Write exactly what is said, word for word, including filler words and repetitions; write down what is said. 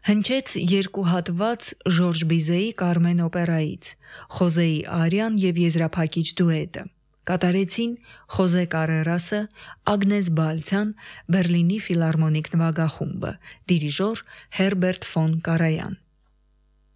Հնչեց երկու հատված Ժորժ Բիզեի Կարմեն օպերայից, Խոզեի արիան եւ եզրափակիչ դուետը։ Կատարեցին Խոզե Կարերասը, Ագնես Բալցյան, Բերլինի ֆիլարմոնիկ նվագախումբը, դիրիժոր Հերբերտ ֆոն Կարայան։